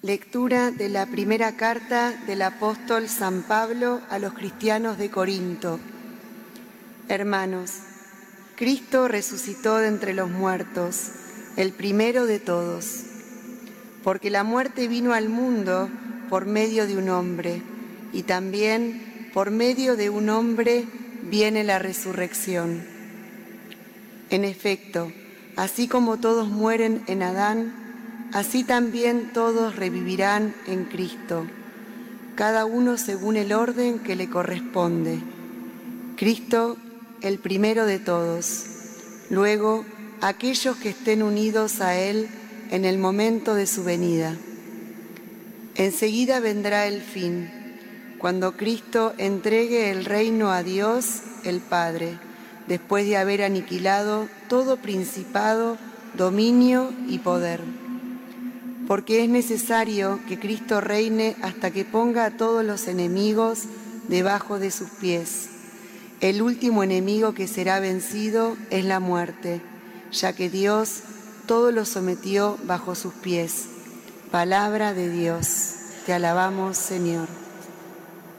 Lectura de la primera carta del apóstol San Pablo a los cristianos de Corinto. Hermanos, Cristo resucitó de entre los muertos, el primero de todos, porque la muerte vino al mundo por medio de un hombre, y también por medio de un hombre viene la resurrección. En efecto, así como todos mueren en Adán, así también todos revivirán en Cristo, cada uno según el orden que le corresponde. Cristo, el primero de todos, luego aquellos que estén unidos a Él en el momento de su venida. Enseguida vendrá el fin, cuando Cristo entregue el reino a Dios, el Padre, después de haber aniquilado todo principado, dominio y poder. Porque es necesario que Cristo reine hasta que ponga a todos los enemigos debajo de sus pies. El último enemigo que será vencido es la muerte, ya que Dios todo lo sometió bajo sus pies. Palabra de Dios. Te alabamos, Señor.